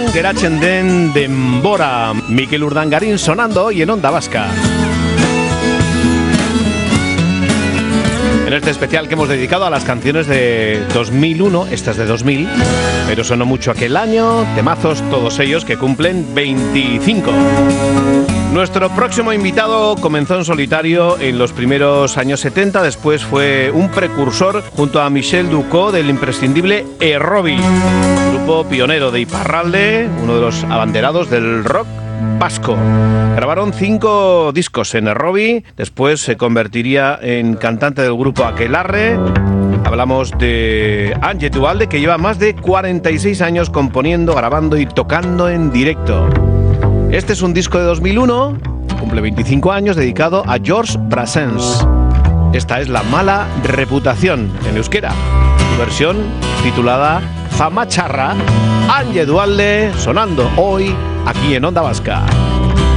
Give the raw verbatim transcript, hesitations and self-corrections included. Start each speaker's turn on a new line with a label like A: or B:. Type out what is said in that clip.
A: geratzen den denbora. Mikel Urdangarín sonando hoy en Onda Vasca. En este especial que hemos dedicado a las canciones de dos mil uno, estas de dos mil, pero sonó mucho aquel año, temazos todos ellos que cumplen veinticinco. Nuestro próximo invitado comenzó en solitario en los primeros años setenta, después fue un precursor junto a Michel Ducó del imprescindible Errobi, grupo pionero de Iparralde, uno de los abanderados del rock vasco. Grabaron cinco discos en Errobi, después se convertiría en cantante del grupo Aquelarre. Hablamos de Ángel Duhalde, que lleva más de cuarenta y seis años componiendo, grabando y tocando en directo. Este es un disco de dos mil uno, cumple veinticinco años, dedicado a Georges Brassens. Esta es La mala reputación, en euskera. Su versión titulada Fama Charra. Ángel Duhalde sonando hoy aquí en Onda Vasca.